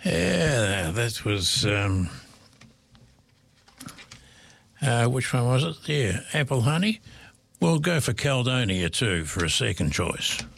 Yeah, that was... which one was it? Yeah, apple honey. We'll go for Caledonia too for a second choice.